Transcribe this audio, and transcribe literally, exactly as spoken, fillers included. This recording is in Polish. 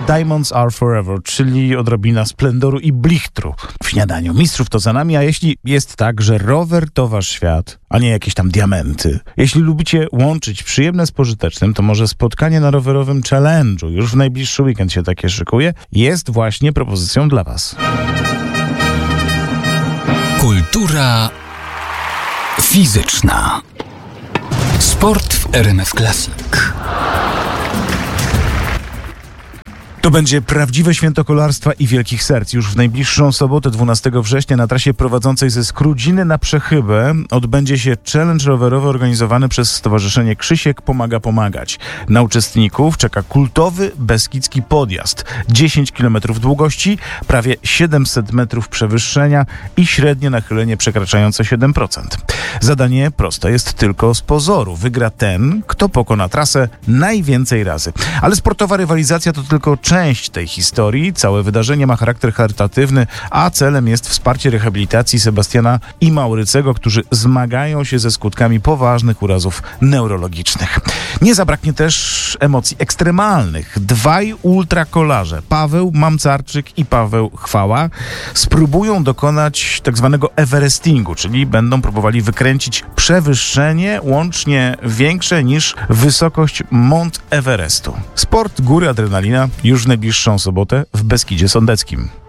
Diamonds Are Forever, czyli odrobina splendoru i blichtru w śniadaniu. Mistrzów to za nami, a jeśli jest tak, że rower to wasz świat, a nie jakieś tam diamenty. Jeśli lubicie łączyć przyjemne z pożytecznym, to może spotkanie na rowerowym challenge'u, już w najbliższy weekend się takie szykuje, jest właśnie propozycją dla was. Kultura fizyczna. Sport w R M F Classic. To będzie prawdziwe święto kolarstwa i wielkich serc. Już w najbliższą sobotę, dwunastego września, na trasie prowadzącej ze Skrudziny na Przechybę odbędzie się challenge rowerowy organizowany przez Stowarzyszenie Krzysiek Pomaga Pomagać. Na uczestników czeka kultowy beskidzki podjazd. dziesięć kilometrów długości, prawie siedemset metrów przewyższenia i średnie nachylenie przekraczające siedem procent. Zadanie proste jest tylko z pozoru. Wygra ten, kto pokona trasę najwięcej razy. Ale sportowa rywalizacja to tylko część tej historii. Całe wydarzenie ma charakter charytatywny, a celem jest wsparcie rehabilitacji Sebastiana i Maurycego, którzy zmagają się ze skutkami poważnych urazów neurologicznych. Nie zabraknie też emocji ekstremalnych. Dwaj ultrakolarze, Paweł Mamcarczyk i Paweł Chwała, spróbują dokonać tak zwanego everestingu, czyli będą próbowali wykręcić przewyższenie łącznie większe niż wysokość Mount Everestu. Sport, góry, adrenalina już w najbliższą sobotę w Beskidzie Sądeckim.